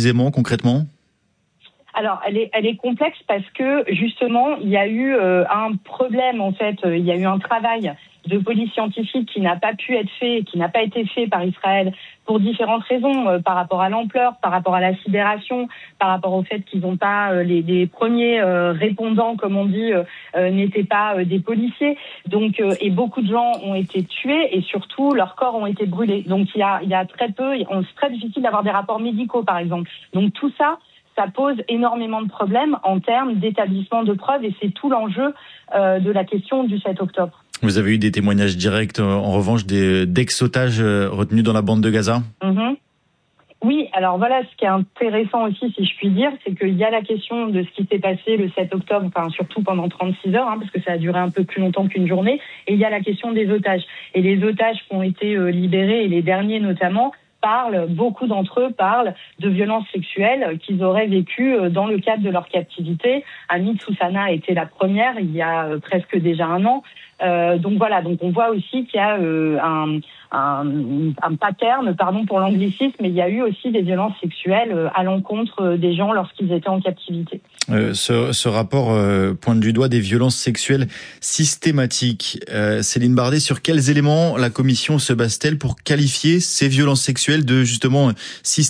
précisément, concrètement ? Alors, elle est complexe parce que justement, il y a eu un problème en fait. Il y a eu un travail de police scientifique qui n'a pas pu être fait, qui n'a pas été fait par Israël pour différentes raisons, par rapport à l'ampleur, par rapport à la sidération, par rapport au fait qu'ils n'ont pas les premiers répondants, comme on dit, n'étaient pas des policiers. Donc, et beaucoup de gens ont été tués et surtout leurs corps ont été brûlés. Donc, il y a très peu, c'est très difficile d'avoir des rapports médicaux, par exemple. Donc, tout ça pose énormément de problèmes en termes d'établissement de preuves et c'est tout l'enjeu de la question du 7 octobre. Vous avez eu des témoignages directs, en revanche, d'ex-otages retenus dans la bande de Gaza ? Oui, alors voilà, ce qui est intéressant aussi, si je puis dire, c'est qu'il y a la question de ce qui s'est passé le 7 octobre, enfin surtout pendant 36 heures, parce que ça a duré un peu plus longtemps qu'une journée, et il y a la question des otages. Et les otages qui ont été libérés, et les derniers notamment, beaucoup d'entre eux parlent de violences sexuelles qu'ils auraient vécues dans le cadre de leur captivité. Amit Soussana a été la première il y a presque déjà un an. Donc voilà, donc on voit aussi qu'il y a un pattern, pardon pour l'anglicisme, mais il y a eu aussi des violences sexuelles à l'encontre des gens lorsqu'ils étaient en captivité. Ce rapport pointe du doigt des violences sexuelles systématiques. Céline Bardet, sur quels éléments la commission se base-t-elle pour qualifier ces violences sexuelles de justement systématiques ?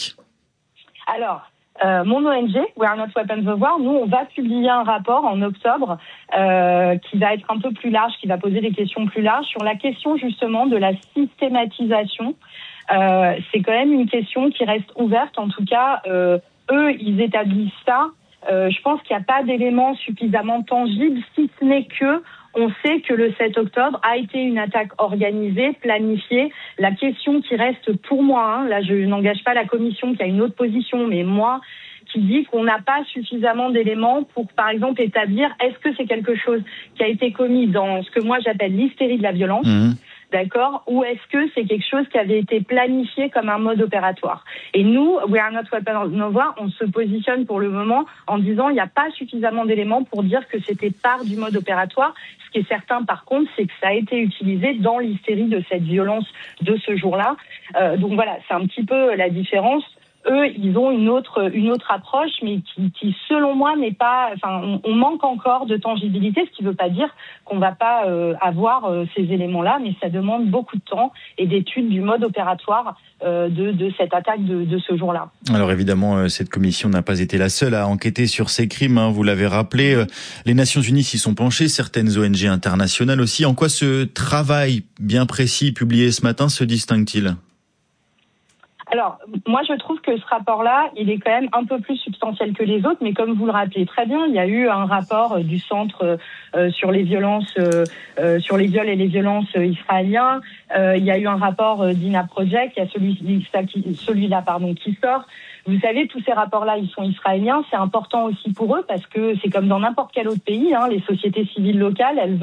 Alors, mon ONG, We Are Not Weapons of War, nous, on va publier un rapport en octobre qui va être un peu plus large, qui va poser des questions plus larges sur la question justement de la systématisation. C'est quand même une question qui reste ouverte. En tout cas, eux, ils établissent ça. Je pense qu'il n'y a pas d'éléments suffisamment tangibles, si ce n'est que on sait que le 7 octobre a été une attaque organisée, planifiée. La question qui reste pour moi, là je n'engage pas la commission qui a une autre position, mais moi qui dit qu'on n'a pas suffisamment d'éléments pour, par exemple, établir est-ce que c'est quelque chose qui a été commis dans ce que moi j'appelle l'hystérie de la violence, d'accord, ou est-ce que c'est quelque chose qui avait été planifié comme un mode opératoire. Et nous, We Are Not Weapons of War, on se positionne pour le moment en disant il n'y a pas suffisamment d'éléments pour dire que c'était part du mode opératoire. Ce qui est certain, par contre, c'est que ça a été utilisé dans l'hystérie de cette violence de ce jour-là. Donc voilà, c'est un petit peu la différence. Eux, ils ont une autre approche, mais qui selon moi n'est pas. Enfin, on manque encore de tangibilité, ce qui ne veut pas dire qu'on va pas avoir ces éléments-là, mais ça demande beaucoup de temps et d'études du mode opératoire de cette attaque de ce jour-là. Alors évidemment, cette commission n'a pas été la seule à enquêter sur ces crimes. Vous l'avez rappelé, les Nations Unies s'y sont penchées, certaines ONG internationales aussi. En quoi ce travail bien précis publié ce matin se distingue-t-il ? Alors, moi, je trouve que ce rapport-là, il est quand même un peu plus substantiel que les autres, mais comme vous le rappelez très bien, il y a eu un rapport du Centre sur les violences, sur les viols et les violences israéliens. Il y a eu un rapport d'INA Project, il y a celui-là, qui sort. Vous savez, tous ces rapports-là, ils sont israéliens. C'est important aussi pour eux parce que c'est comme dans n'importe quel autre pays. Les sociétés civiles locales, elles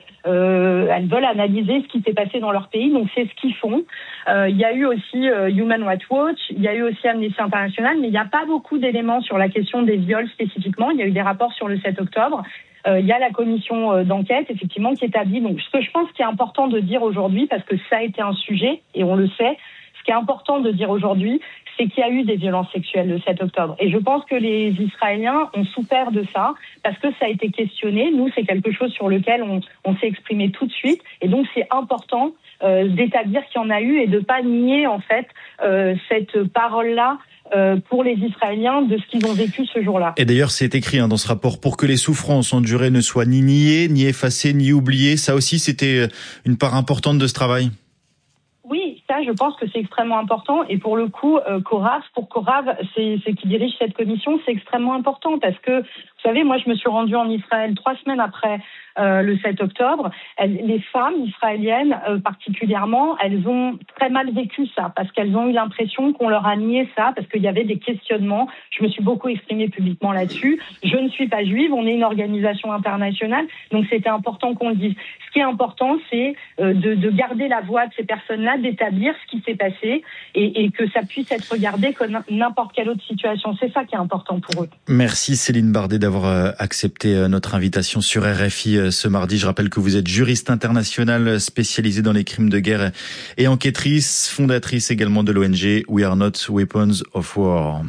veulent analyser ce qui s'est passé dans leur pays. Donc, c'est ce qu'ils font. Il y a eu aussi Human Rights Watch. Il y a eu aussi Amnesty International. Mais il n'y a pas beaucoup d'éléments sur la question des viols spécifiquement. Il y a eu des rapports sur le 7 octobre. Il y a la commission d'enquête, effectivement, qui établit. Donc, ce que je pense qui est important de dire aujourd'hui, parce que ça a été un sujet, et on le sait, ce qui est important de dire aujourd'hui, c'est qu'il y a eu des violences sexuelles le 7 octobre. Et je pense que les Israéliens ont souffert de ça parce que ça a été questionné. Nous, c'est quelque chose sur lequel on s'est exprimé tout de suite. Et donc, c'est important d'établir qu'il y en a eu et de pas nier, en fait, cette parole-là pour les Israéliens de ce qu'ils ont vécu ce jour-là. Et d'ailleurs, c'est écrit dans ce rapport, pour que les souffrances endurées ne soient ni niées, ni effacées, ni oubliées. Ça aussi, c'était une part importante de ce travail. Oui, ça, je pense que c'est extrêmement important. Et pour le coup, Korav, c'est qui dirige cette commission, c'est extrêmement important parce que, vous savez, moi, je me suis rendue en Israël 3 semaines après le 7 octobre. Les femmes israéliennes, particulièrement, elles ont très mal vécu ça parce qu'elles ont eu l'impression qu'on leur a nié ça parce qu'il y avait des questionnements. Je me suis beaucoup exprimée publiquement là-dessus. Je ne suis pas juive, on est une organisation internationale, donc c'était important qu'on le dise. Ce qui est important, c'est de garder la voix de ces personnes-là, d'établir ce qui s'est passé et que ça puisse être regardé comme n'importe quelle autre situation. C'est ça qui est important pour eux. Merci Céline Bardet d'avoir accepté notre invitation sur RFI ce mardi. Je rappelle que vous êtes juriste internationale spécialisée dans les crimes de guerre et enquêtrice, fondatrice également de l'ONG We Are Not Weapons of War.